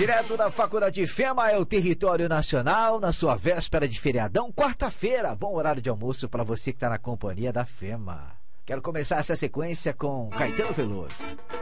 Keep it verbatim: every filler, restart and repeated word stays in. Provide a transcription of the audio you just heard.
Direto da Faculdade FEMA, é o Território Nacional, na sua véspera de feriadão, quarta-feira. Bom horário de almoço para você que está na companhia da FEMA. Quero começar essa sequência com Caetano Veloso.